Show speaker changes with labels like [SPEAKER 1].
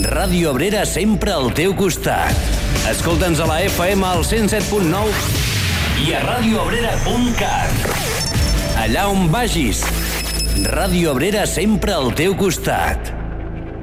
[SPEAKER 1] Ràdio Abrera sempre al teu costat. Escolta'ns a la FM al 107.9 i a radioabrera.cat. Allà on vagis, Ràdio Abrera sempre al teu costat.